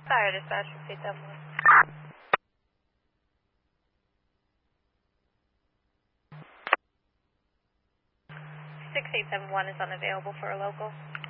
Fire dispatch, 6871. 6871 is unavailable for a local.